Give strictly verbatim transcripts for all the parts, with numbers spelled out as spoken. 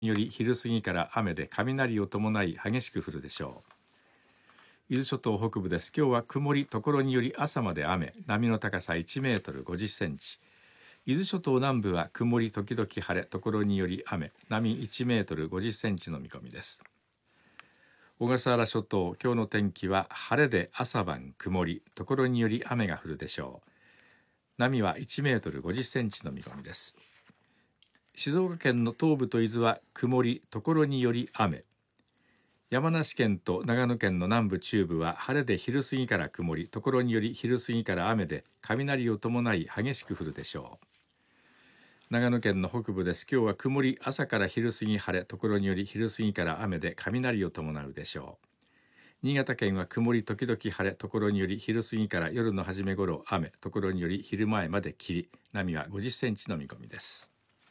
により昼過ぎから雨で雷を伴い激しく降るでしょう。伊豆諸島北部です。今日は曇り、ところにより朝まで雨、波の高さいちメートルごじゅっセンチ。伊豆諸島南部は曇り時々晴れ、ところにより雨、波いちメートルごじゅっセンチの見込みです。小笠原諸島、今日の天気は晴れで朝晩曇り、ところにより雨が降るでしょう。波はいちメートルごじゅっセンチの見込みです。静岡県の東部と伊豆は曇り、ところにより雨。山梨県と長野県の南部中部は晴れで昼過ぎから曇り、ところにより昼過ぎから雨で雷を伴い激しく降るでしょう。長野県の北部です。今日は曇り、朝から昼過ぎ晴れ、ところにより昼過ぎから雨で雷を伴うでしょう。新潟県は曇り時々晴れ、ところにより昼過ぎから夜の初め頃雨、ところにより昼前まで霧、波はごじゅっセンチの見込みです。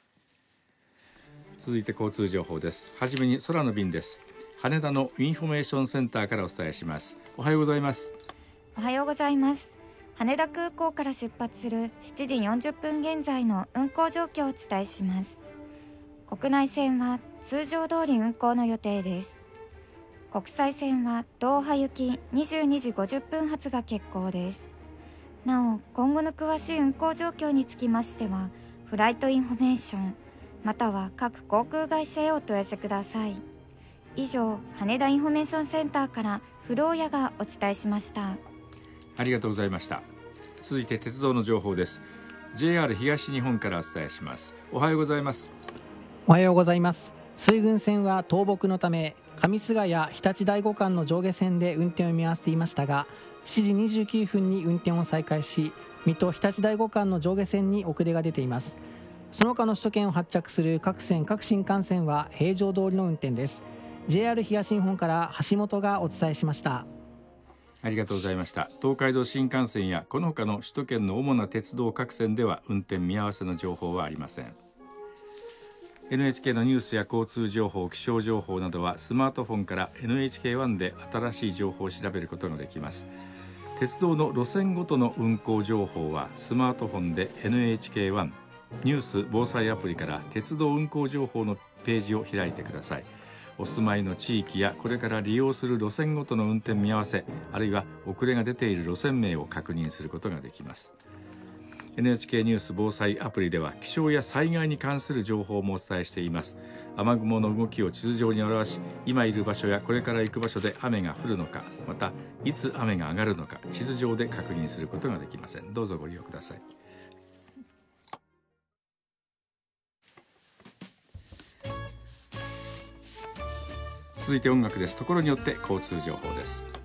続いて交通情報です。はじめに空の便です。羽田のインフォメーションセンターからお伝えします。おはようございます。 おはようございます。羽田空港から出発するしちじよんじゅっぷん現在の運航状況をお伝えします。国内線は通常通り運航の予定です。国際線はドーハ行きにじゅうにじごじゅっぷん発が欠航です。なお、今後の詳しい運航状況につきましては、フライトインフォメーションまたは各航空会社へお問い合わせください。以上、羽田インフォメーションセンターから古尾谷がお伝えしました。 ありがとうございました。続いて鉄道の情報です。 ジェイアール 東日本からお伝えします。おはようございます。 おはようございます。水郡線は倒木のため上菅谷日立第五間の上下線で運転を見合わせていましたが、しちじにじゅうきゅうふんに運転を再開し、水戸日立第五間の上下線に遅れが出ています。その他の首都圏を発着する各線各新幹線は平常通りの運転です。 ジェイアール 東日本から橋本がお伝えしました。 ありがとうございました。東海道新幹線やこの他の首都圏の主な鉄道各線では運転見合わせの情報はありません。 エヌエイチケー のニュースや交通情報、気象情報などはスマートフォンから エヌエイチケーワン で新しい情報を調べることができます。鉄道の路線ごとの運行情報はスマートフォンで エヌエイチケーワン ニュース防災アプリから鉄道運行情報のページを開いてください。お住まいの地域やこれから利用する路線ごとの運転見合わせ、あるいは遅れが出ている路線名を確認することができます。 エヌエイチケー ニュース防災アプリでは気象や災害に関する情報もお伝えしています。雨雲の動きを地図上に表し、今いる場所やこれから行く場所で雨が降るのか、またいつ雨が上がるのか地図上で確認することができません。どうぞご利用ください。続いて音楽です。ところによって交通情報です。